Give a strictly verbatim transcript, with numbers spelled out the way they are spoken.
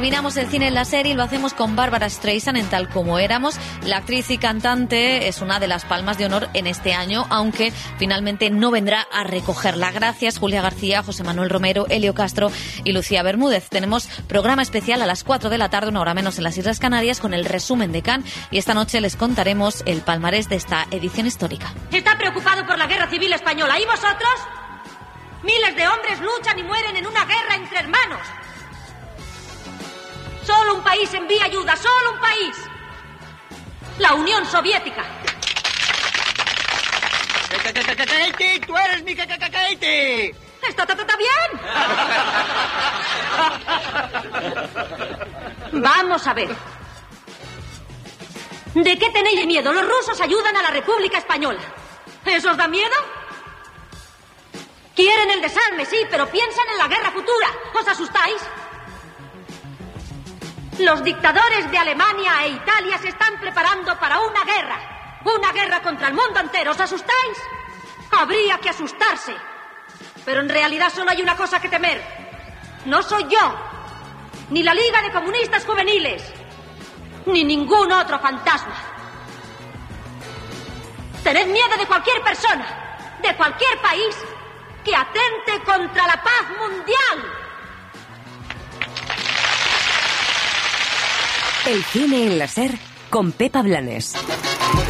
Terminamos el cine en la serie y lo hacemos con Bárbara Streisand en Tal como éramos. La actriz y cantante es una de las palmas de honor en este año, aunque finalmente no vendrá a recogerla. Gracias Julia García, José Manuel Romero, Elio Castro y Lucía Bermúdez. Tenemos programa especial a las cuatro de la tarde, una hora menos en las Islas Canarias, con el resumen de Cannes, y esta noche les contaremos el palmarés de esta edición histórica. Está preocupado por la guerra civil española. ¿Y vosotros? Miles de hombres luchan y mueren en una guerra entre hermanos. Solo un país envía ayuda, solo un país. La Unión Soviética. ¡Katie! ¡Tú eres mi Katie! ¿Esto te trata bien? Vamos a ver. ¿De qué tenéis miedo? Los rusos ayudan a la República Española. ¿Eso os da miedo? Quieren el desarme, sí, pero piensan en la guerra futura. ¿Os asustáis? Los dictadores de Alemania e Italia se están preparando para una guerra. Una guerra contra el mundo entero. ¿Os asustáis? Habría que asustarse. Pero en realidad solo hay una cosa que temer. No soy yo, ni la Liga de Comunistas Juveniles, ni ningún otro fantasma. Tened miedo de cualquier persona, de cualquier país, que atente contra la paz mundial. El cine en la SER con Pepa Blanes.